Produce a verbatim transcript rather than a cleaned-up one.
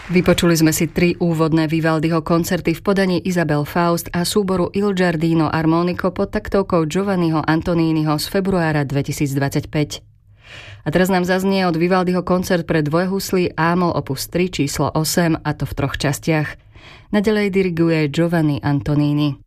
Vypočuli sme si tri úvodné Vivaldiho koncerty v podaní Isabel Faust a súboru Il Giardino Armonico pod taktovkou Giovanniho Antoniniho z februára dvetisícdvadsaťpäť. A teraz nám zaznie od Vivaldiho koncert pre dvojhuslí á-moll opus tri číslo osem, a to v troch častiach. Naďalej diriguje Giovanni Antonini.